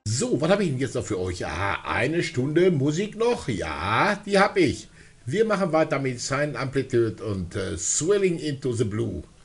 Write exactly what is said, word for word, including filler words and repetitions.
So, was habe ich denn jetzt noch für euch? Ah, eine Stunde Musik noch? Ja, die habe ich. Wir machen weiter mit Silent Amplitude und äh, Swelling into the Blue.